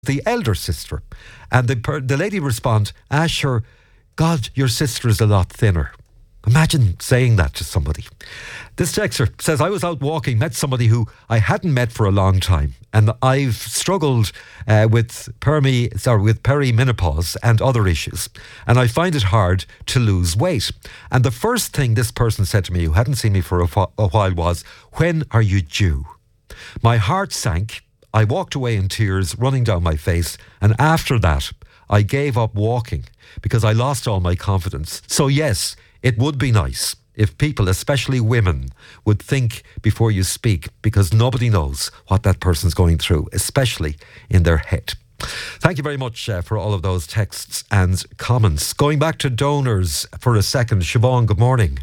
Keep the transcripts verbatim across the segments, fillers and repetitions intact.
the elder sister. And the, per- the lady responds, ah, sure, God, your sister is a lot thinner. Imagine saying that to somebody. This texter says, I was out walking, met somebody who I hadn't met for a long time, and I've struggled uh, with permi, sorry, with perimenopause and other issues, and I find it hard to lose weight. And the first thing this person said to me, who hadn't seen me for a, fo- a while, was, when are you due? My heart sank. I walked away in tears running down my face, and after that, I gave up walking because I lost all my confidence. So yes, it would be nice if people, especially women, would think before you speak, because nobody knows what that person's going through, especially in their head. Thank you very much uh, for all of those texts and comments. Going back to donors for a second. Siobhan, good morning.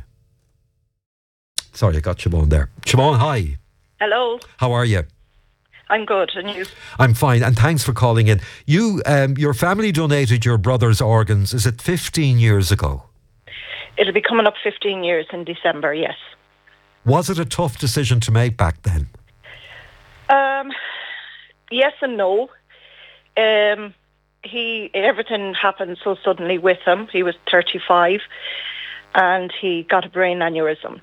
Sorry, I got Siobhan there. Siobhan, hi. Hello. How are you? I'm good, and you? I'm fine, and thanks for calling in. You, um, your family donated your brother's organs, is it fifteen years ago? It'll be coming up fifteen years in December, yes. Was it a tough decision to make back then? Um, yes and no. Um, he everything happened so suddenly with him. He was thirty-five, and he got a brain aneurysm.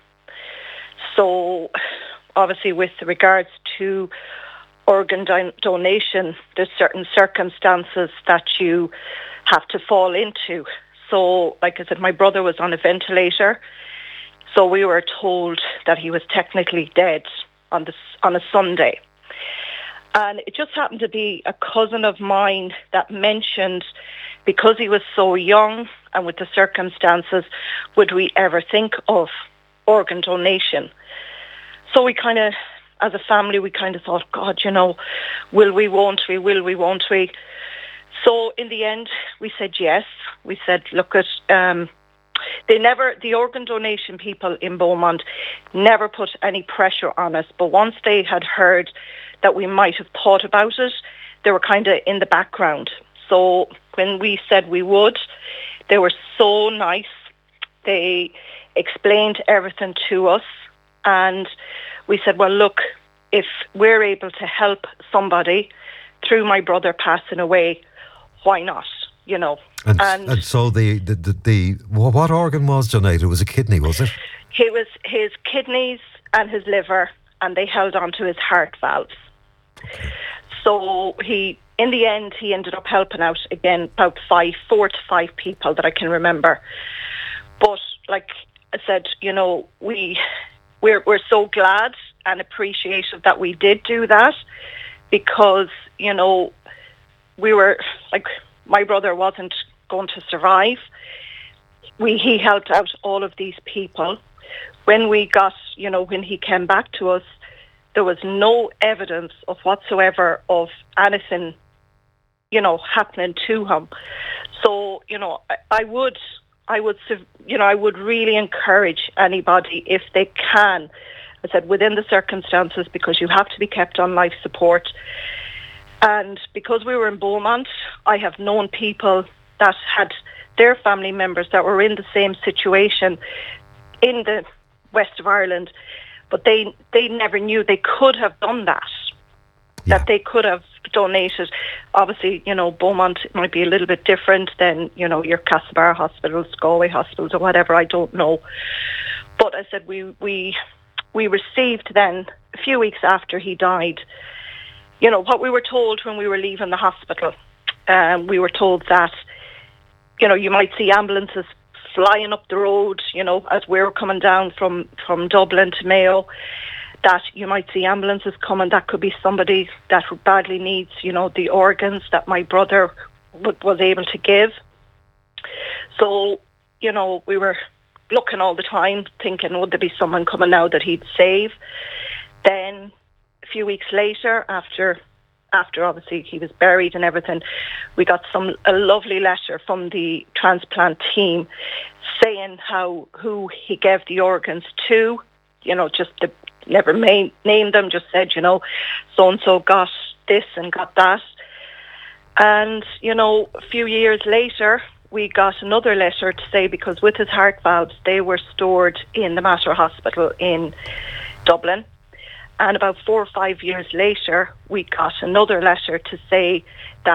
So, obviously, with regards to organ don- donation, there's certain circumstances that you have to fall into. So, like I said, my brother was on a ventilator, so we were told that he was technically dead on this on a Sunday. And it just happened to be a cousin of mine that mentioned, because he was so young and with the circumstances, would we ever think of organ donation? So we kind of, as a family, we kind of thought, God, you know, will we, won't we, will we, won't we? So in the end, we said yes. We said, look at, um, they never, the organ donation people in Beaumont never put any pressure on us. But once they had heard that we might have thought about it, they were kind of in the background. So when we said we would, they were so nice. They explained everything to us. And we said, well, look, if we're able to help somebody through my brother passing away, why not, you know? And, and, and so the, the, the, the, what organ was donated? It was a kidney, was it? It was his kidneys and his liver, and they held on to his heart valves. Okay. So he, in the end, he ended up helping out, again, about five, four to five people that I can remember. But like I said, you know, we... We're we're so glad and appreciative that we did do that, because, you know, we were, like, my brother wasn't going to survive. We He helped out all of these people. When we got, you know, when he came back to us, there was no evidence of whatsoever of anything, you know, happening to him. So, you know, I, I would... I would, you know, I would really encourage anybody, if they can, I said, within the circumstances, because you have to be kept on life support. And because we were in Beaumont, I have known people that had their family members that were in the same situation in the west of Ireland, but they they never knew they could have done that. Yeah. That they could have donated. Obviously, you know, Beaumont might be a little bit different than, you know, your Castlebar hospitals, Galway hospitals or whatever, I don't know. But I said we we we received then, a few weeks after he died, you know, what we were told when we were leaving the hospital. Um, we were told that, you know, you might see ambulances flying up the road, you know, as we were coming down from, from Dublin to Mayo, that you might see ambulances coming. That could be somebody that badly needs, you know, the organs that my brother w- was able to give. So, you know, we were looking all the time, thinking, would there be someone coming now that he'd save? Then a few weeks later, after after obviously he was buried and everything, we got some a lovely letter from the transplant team saying how who he gave the organs to, you know, just the never made, named them, just said, you know, so-and-so got this and got that. And, you know, a few years later, we got another letter to say, because with his heart valves, they were stored in the Mater Hospital in Dublin. And about four or five years later, we got another letter to say